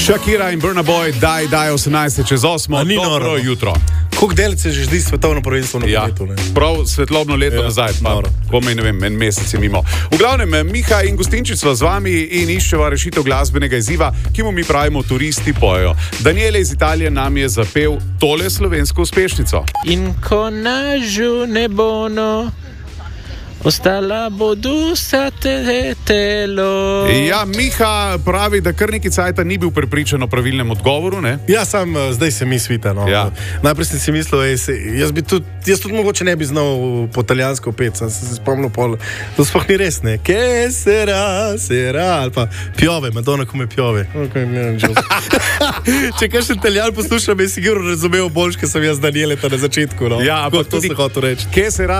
Shakira in Burna Boy, daj 18 čez 8. Ni Dobro noro. jutro. Koliko delce že zdi svetovno prvenstvo na nogometu? Prav svetlobno leto nazaj, pa komaj ne vem, en mesec je mimo. V glavnem, Miha in Gustinčič sva z vami in iščeva rešitev glasbenega izziva, ki mu mi pravimo turisti pojejo. Daniele iz Italije nam je zapel tole slovensko uspešnico. In ko nažu ne bono, ostala bodo sa telo. Ja, Miha pravi, da kar neki cajta ni bil prepričan o pravilnem odgovoru, ne? Ja, sam zdaj se mi svita. No. Ja. Najprej sem si mislil, jaz tudi mogoče ne bi znal po italijansko pet, sem se spomnil pol. To sploh ni res, ne? Che sera, ali pa piove, Madonna come piove. Okay, če kakšen italijan posluša, bi sigurno razumel boljš, ker sem jaz Daniele na začetku. No. Ja, ampak to se hotel reči. Che sera